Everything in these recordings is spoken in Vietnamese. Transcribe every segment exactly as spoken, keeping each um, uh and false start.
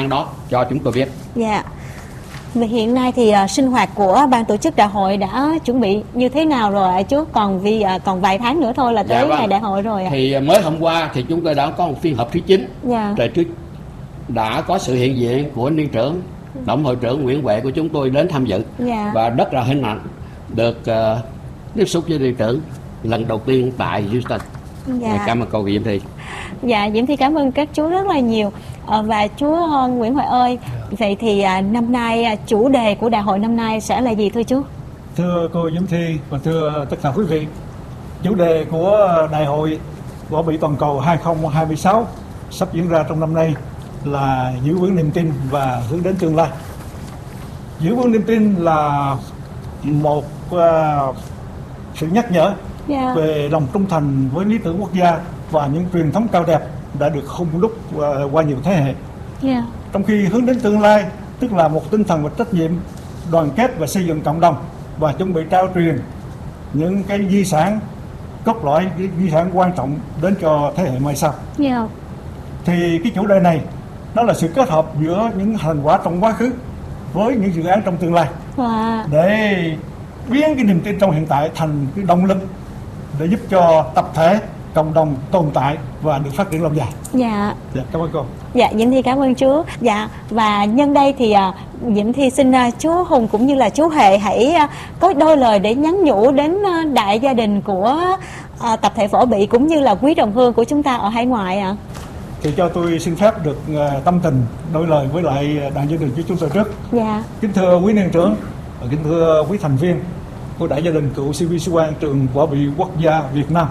gian đó cho chúng tôi biết. Dạ. Vì hiện nay thì uh, sinh hoạt của ban tổ chức đại hội đã chuẩn bị như thế nào rồi ạ chú? Còn vì uh, còn vài tháng nữa thôi là tới dạ, vâng. ngày đại hội rồi ạ. Thì mới hôm qua thì chúng tôi đã có một phiên họp thứ chín. Dạ. Rồi trước đã có sự hiện diện của niên trưởng, tổng hội trưởng Nguyễn Huệ của chúng tôi đến tham dự. Dạ. Và rất là hân hạnh được uh, tiếp xúc với niên trưởng lần đầu tiên tại Houston. Dạ. Cảm ơn cô Diễm Thi. Dạ, Diễm Thi cảm ơn các chú rất là nhiều. À, và chú uh, Nguyễn Huệ ơi, vậy thì uh, năm nay uh, chủ đề của đại hội năm nay sẽ là gì thưa chú? Thưa cô Diễm Thi và thưa tất cả quý vị, chủ đề của đại hội võ bị toàn cầu hai không hai sáu sắp diễn ra trong năm nay là giữ vững niềm tin và hướng đến tương lai. Giữ vững niềm tin là một uh, sự nhắc nhở Yeah. về lòng trung thành với lý tưởng quốc gia và những truyền thống cao đẹp đã được hung đúc uh, qua nhiều thế hệ. Yeah. Trong khi hướng đến tương lai, tức là một tinh thần và trách nhiệm đoàn kết và xây dựng cộng đồng và chuẩn bị trao truyền những cái di sản cốt lõi, cái di sản quan trọng đến cho thế hệ mai sau. Yeah. Thì cái chủ đề này nó là sự kết hợp giữa những thành quả trong quá khứ với những dự án trong tương lai. Wow. Để biến cái niềm tin trong hiện tại thành cái động lực để giúp cho tập thể, cộng đồng tồn tại và được phát triển lâu dài. Dạ. Dạ, cảm ơn cô. Dạ, Diễm Thi cảm ơn chú. Dạ, và nhân đây thì uh, Diễm Thi xin uh, chú Hùng cũng như là chú Huệ hãy uh, có đôi lời để nhắn nhủ đến uh, đại gia đình của uh, tập thể võ bị cũng như là quý đồng hương của chúng ta ở hải ngoại ạ. À. Thì cho tôi xin phép được uh, tâm tình đôi lời với lại đại gia đình của chúng tôi trước. Dạ. Kính thưa quý niên trưởng, kính thưa quý thành viên của đại gia đình cựu sinh viên sĩ quan trường võ bị quốc gia Việt Nam.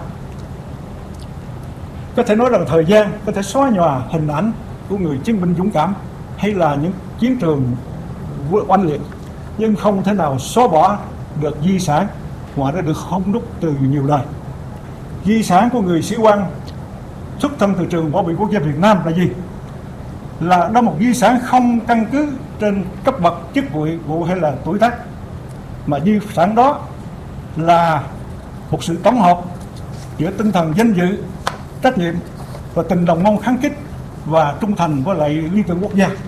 Có thể nói rằng thời gian có thể xóa nhòa hình ảnh của người chiến binh dũng cảm hay là những chiến trường oanh liệt, nhưng không thể nào xóa bỏ được di sản mà đã được hung đúc từ nhiều đời. Di sản của người sĩ quan xuất thân từ trường võ bị quốc gia Việt Nam là gì? Là đó một di sản không căn cứ trên cấp bậc, chức vụ, vụ hay là tuổi tác, mà di sản đó là một sự tổng hợp giữa tinh thần danh dự, trách nhiệm và tình đồng môn kháng khích và trung thành với lại lý tưởng quốc gia.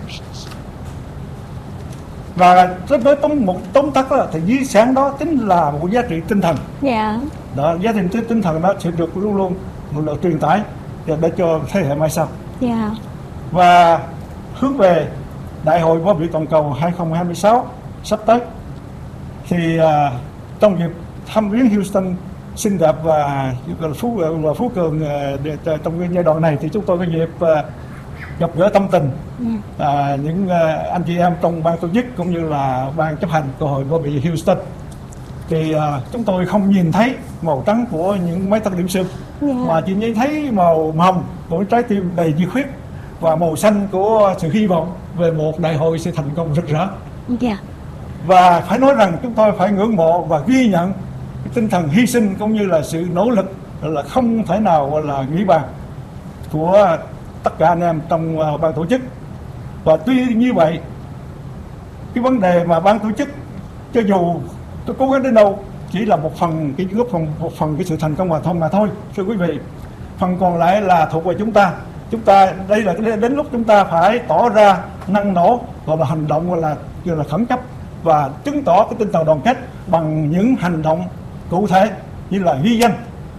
Và rất với tóm một tóm tắt là thì di sản đó chính là một giá trị tinh thần. Dạ. Đó, giá trị tinh thần đó sẽ được luôn luôn được truyền tải để cho thế hệ mai sau. Dạ. Và hướng về đại hội võ bị toàn cầu hai không hai sáu sắp tới thì uh, trong dịp thăm viếng Houston xinh đẹp và phú và phú cường uh, trong cái giai đoạn này thì chúng tôi có dịp uh, gặp gỡ tâm tình uh, những uh, anh chị em trong ban tổ chức cũng như là ban chấp hành của hội võ bị Houston. Thì uh, chúng tôi không nhìn thấy màu trắng của những mái tóc điểm sương, yeah. mà chỉ nhìn thấy màu hồng của trái tim đầy nhiệt huyết và màu xanh của sự hy vọng về một đại hội sẽ thành công rực rỡ. Yeah. Và phải nói rằng chúng tôi phải ngưỡng mộ và ghi nhận cái tinh thần hy sinh cũng như là sự nỗ lực là không thể nào là nghĩ bàn của tất cả anh em trong uh, ban tổ chức. Và tuy như vậy, cái vấn đề mà ban tổ chức cho dù tôi cố gắng đến đâu chỉ là một phần cái góp phần một phần cái sự thành công mà thôi mà thôi thưa quý vị. Phần còn lại là thuộc về chúng ta. Chúng ta đây là đến lúc chúng ta phải tỏ ra năng nổ, gọi là hành động, gọi là gọi là khẩn cấp và chứng tỏ cái tinh thần đoàn kết bằng những hành động cụ thể như là ghi danh,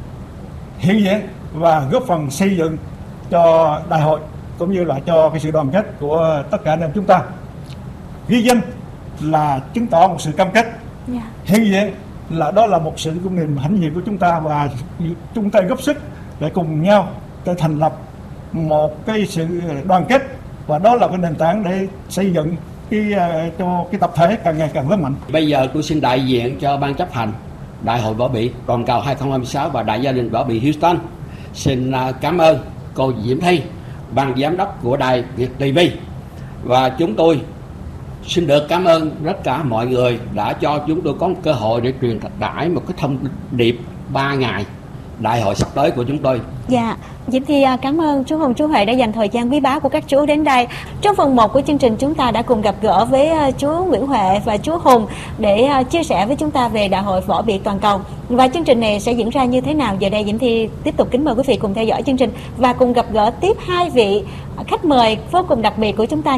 hiện diện và góp phần xây dựng cho đại hội cũng như là cho cái sự đoàn kết của tất cả anh em chúng ta. Ghi danh là chứng tỏ một sự cam kết, yeah. hiện diện là đó là một sự công niềm hãnh diện của chúng ta và chúng ta góp sức để cùng nhau để thành lập một cái sự đoàn kết, và đó là cái nền tảng để xây dựng cái uh, cho cái tập thể càng ngày càng lớn mạnh. Bây giờ tôi xin đại diện cho ban chấp hành đại hội võ bị toàn cầu hai không hai sáu và đại gia đình võ bị Houston xin uh, cảm ơn cô Diễm Thi, ban giám đốc của đài Việt ti vi, và chúng tôi xin được cảm ơn tất cả mọi người đã cho chúng tôi có một cơ hội để truyền tải một cái thông điệp ba ngày đại hội sắp tới của chúng tôi. Dạ, Diễm Thi cảm ơn chú Hùng, chú Huệ đã dành thời gian quý báu của các chú đến đây. Trong phần một của chương trình chúng ta đã cùng gặp gỡ với chú Nguyễn Huệ và chú Hùng để chia sẻ với chúng ta về đại hội võ bị toàn cầu. Và chương trình này sẽ diễn ra như thế nào? Giờ đây Diễm Thi tiếp tục kính mời quý vị cùng theo dõi chương trình và cùng gặp gỡ tiếp hai vị khách mời vô cùng đặc biệt của chúng ta.